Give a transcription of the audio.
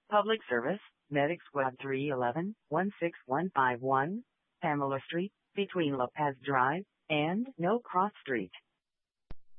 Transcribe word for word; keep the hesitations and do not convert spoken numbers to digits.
Public Service, Medic Squad three one one, one six one five one, Pamela Street, between Lopez Drive and No Cross Street.